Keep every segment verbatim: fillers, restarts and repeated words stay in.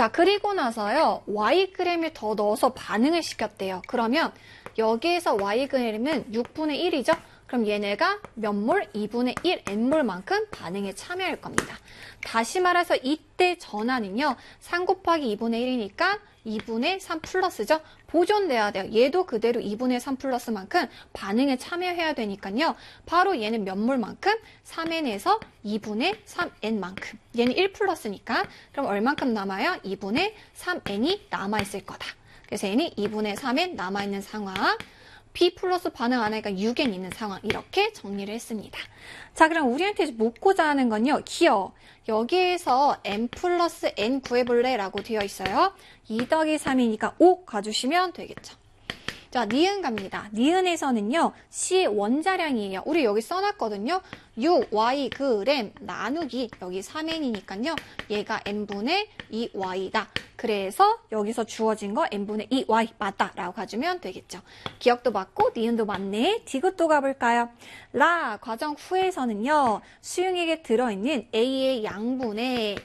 자, 그리고 나서요. Yg을 더 넣어서 반응을 시켰대요. 그러면 여기에서 Yg은 육분의 일이죠. 그럼 얘네가 몇 몰? 이분의 일 N몰만큼 반응에 참여할 겁니다. 다시 말해서 이때 전하는요. 삼 곱하기 이분의 일이니까 이분의 삼 플러스죠. 보존돼야 돼요. 얘도 그대로 이분의 삼 플러스만큼 반응에 참여해야 되니까요. 바로 얘는 몇 몰만큼? 삼 엔에서 이분의 삼 엔만큼. 얘는 일 플러스니까 그럼 얼만큼 남아요? 이분의 삼 엔이 남아있을 거다. 그래서 얘는 이분의 삼 엔 남아있는 상황. B 플러스 반응 안 하니까 육 엔 있는 상황. 이렇게 정리를 했습니다. 자, 그럼 우리한테 묻고자 하는 건요. 기어. 여기에서 n 플러스 n 구해볼래? 라고 되어 있어요. 이 더하기 삼이니까 오 가주시면 되겠죠. 자, 니은 갑니다. 니은에서는요. C의 원자량이에요. 우리 여기 써놨거든요. 육 와이 그램 나누기 여기 삼 엔이니까요. 얘가 n분의 이 와이다. 그래서 여기서 주어진 거 n분의 이 와이 맞다 라고 가주면 되겠죠. 기억도 맞고 니은도 맞네. 디귿도 가볼까요? 라 과정 후에서는요. 수용액에 들어있는 A의 양분의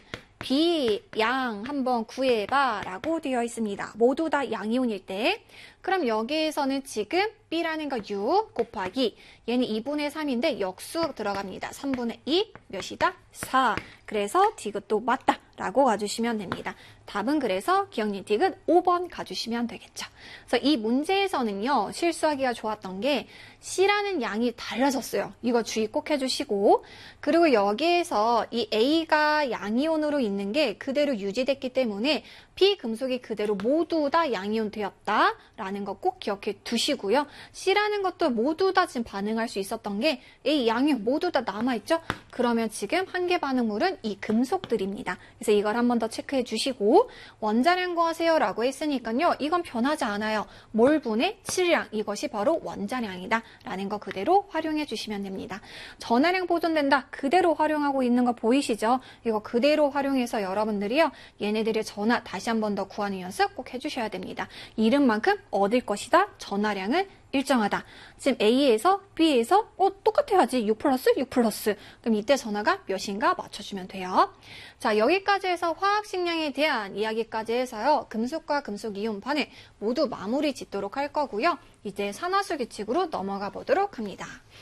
B 양 한번 구해봐 라고 되어 있습니다. 모두 다 양이온일 때. 그럼 여기에서는 지금 B라는 거 육 곱하기 얘는 이분의 삼인데 역수 들어갑니다. 삼분의 이 몇이다? 사. 그래서 디귿도 맞다 라고 가주시면 됩니다. 답은 그래서 기억님 디귿 오 번 가주시면 되겠죠. 그래서 이 문제에서는요. 실수하기가 좋았던 게 C라는 양이 달라졌어요. 이거 주의 꼭 해주시고 그리고 여기에서 이 A가 양이온으로 있는 게 그대로 유지됐기 때문에 B 금속이 그대로 모두 다 양이온 되었다 라는 거 꼭 기억해 두시고요. C라는 것도 모두 다 지금 반응할 수 있었던 게 A 양이온 모두 다 남아있죠. 그러면 지금 한계 반응물은 이 금속들입니다. 그래서 이걸 한 번 더 체크해 주시고 원자량 구하세요 라고 했으니까요. 이건 변하지 않아요. 몰분의 칠량 이것이 바로 원자량이다 라는 거 그대로 활용해 주시면 됩니다. 전하량 보존된다 그대로 활용하고 있는 거 보이시죠? 이거 그대로 활용해서 여러분들이요. 얘네들의 전하 다시 한 번 더 구하는 연습 꼭 해주셔야 됩니다. 이름만큼 얻을 것이다. 전하량은 일정하다. 지금 A에서 B에서 어 똑같아야지. 육 플러스 육 플러스. 그럼 이때 전하가 몇인가 맞춰주면 돼요. 자, 여기까지 해서 화학식량에 대한 이야기까지 해서요. 금속과 금속 이온 반응 모두 마무리 짓도록 할 거고요. 이제 산화수 규칙으로 넘어가 보도록 합니다.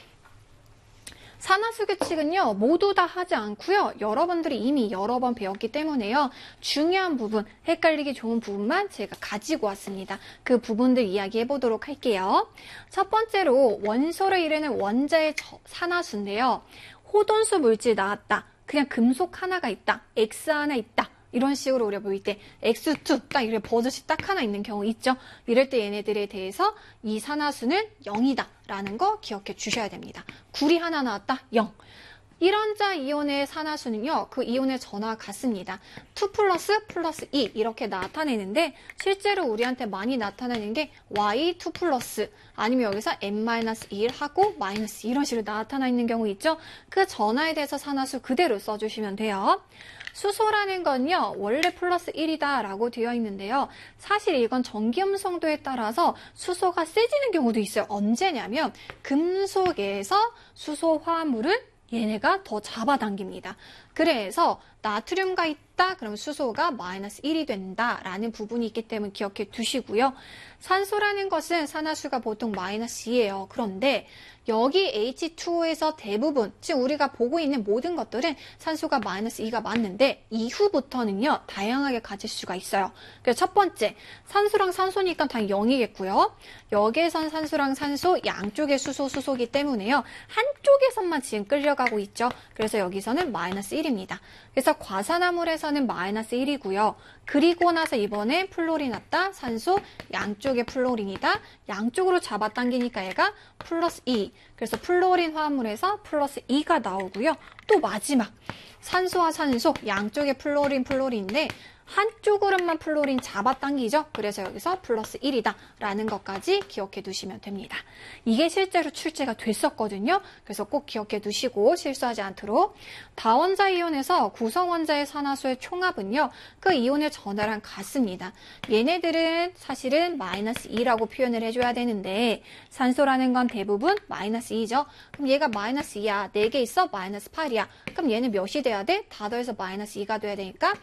산화수 규칙은요. 모두 다 하지 않고요. 여러분들이 이미 여러 번 배웠기 때문에요. 중요한 부분, 헷갈리기 좋은 부분만 제가 가지고 왔습니다. 그 부분들 이야기해 보도록 할게요. 첫 번째로 원소를 이루는 원자의 산화수인데요. 호돈수 물질 나왔다. 그냥 금속 하나가 있다. X 하나 있다. 이런 식으로 우리가 보일 때 엑스 투 딱 이렇게 버젓이 딱 하나 있는 경우 있죠. 이럴 때 얘네들에 대해서 이 산화수는 영이다 라는 거 기억해 주셔야 됩니다. 구리 하나 나왔다. 영. 이런 자 이온의 산화수는요. 그 이온의 전화와 같습니다. 이 플러스 플러스 이 이렇게 나타내는데 실제로 우리한테 많이 나타나는 게 와이 투 플러스 아니면 여기서 엔 마이너스 일 하고 마이너스 이런 식으로 나타나 있는 경우 있죠. 그 전화에 대해서 산화수 그대로 써주시면 돼요. 수소라는 건요. 원래 플러스 일이다 라고 되어 있는데요. 사실 이건 전기음성도에 따라서 수소가 세지는 경우도 있어요. 언제냐면 금속에서 수소 화합물은 얘네가 더 잡아당깁니다. 그래서 나트륨과 있다 그럼 수소가 마이너스 일이 된다라는 부분이 있기 때문에 기억해 두시고요. 산소라는 것은 산화수가 보통 마이너스 이예요. 그런데 여기 에이치 투 오에서 대부분 지금 우리가 보고 있는 모든 것들은 산소가 마이너스 이가 맞는데 이후부터는요. 다양하게 가질 수가 있어요. 그래서 첫 번째 산소랑 산소니까 당연히 영이겠고요. 여기에선 산소랑 산소 양쪽에 수소 수소기 때문에요. 한쪽에선만 지금 끌려가고 있죠. 그래서 여기서는 마이너스 일입니다. 그래서 과산화물에서는 마이너스 일이고요. 그리고 나서 이번에 플로린 왔다. 산소 양쪽에 플로린이다. 양쪽으로 잡아당기니까 얘가 플러스 이. 그래서 플로린 화합물에서 플러스 이가 나오고요. 또 마지막 산소와 산소 양쪽에 플로린 플로린인데 한쪽으로만 플로린 잡아당기죠. 그래서 여기서 플러스 일이다 라는 것까지 기억해 두시면 됩니다. 이게 실제로 출제가 됐었거든요. 그래서 꼭 기억해 두시고 실수하지 않도록. 다원자 이온에서 구성원자의 산화수의 총합은요. 그 이온의 전하랑 같습니다. 얘네들은 사실은 마이너스 이라고 표현을 해줘야 되는데 산소라는 건 대부분 마이너스 이죠. 그럼 얘가 마이너스 이야. 네 개 있어? 마이너스 팔이야. 그럼 얘는 몇이 돼야 돼? 다 더해서 마이너스 이가 돼야 되니까